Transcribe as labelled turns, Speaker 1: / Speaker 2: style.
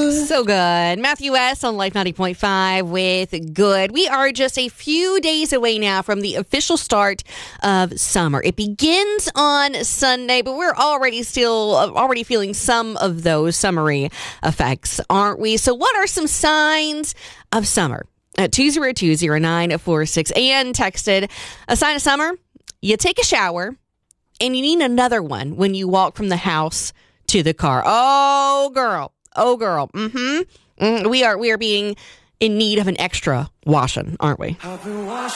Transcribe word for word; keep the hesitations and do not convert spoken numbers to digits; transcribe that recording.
Speaker 1: good.
Speaker 2: So good. Matthew S. on Life ninety point five with Good. We are just a few days away now from the official start of summer. It begins on Sunday, but we're already still already feeling some of those summery effects, aren't we? So what are some signs of summer? At two zero two zero nine four six, Ann texted, a sign of summer, you take a shower, and you need another one when you walk from the house to the car. Oh, girl. Oh, girl. Mm-hmm. Mm, we are we are being in need of an extra washing, aren't we?